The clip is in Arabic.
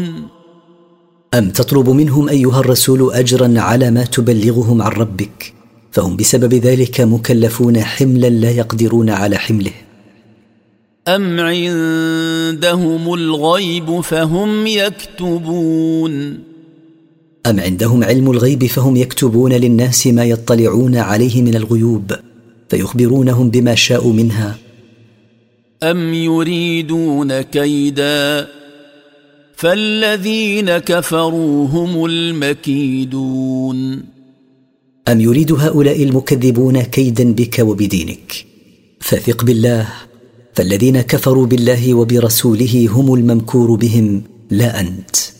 أم تطلب منهم أيها الرسول أجرا على ما تبلغهم عن ربك، فهم بسبب ذلك مكلفون حملا لا يقدرون على حمله؟ أم عندهم الغيب فهم يكتبون أم عندهم علم الغيب فهم يكتبون للناس ما يطلعون عليه من الغيوب فيخبرونهم بما شاءوا منها؟ أم يريدون كيدا فالذين كفروا هم المكيدون أم يريد هؤلاء المكذبون كيدا بك وبدينك؟ فثق بالله، فالذين كفروا بالله وبرسوله هم الممكور بهم لا أنت.